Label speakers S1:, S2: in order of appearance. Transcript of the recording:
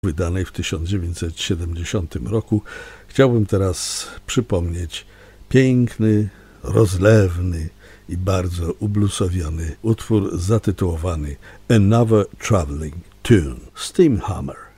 S1: wydanej w 1970 roku, chciałbym teraz przypomnieć piękny, rozlewny i bardzo ublusowiony utwór zatytułowany Another Traveling Tune, Steamhammer.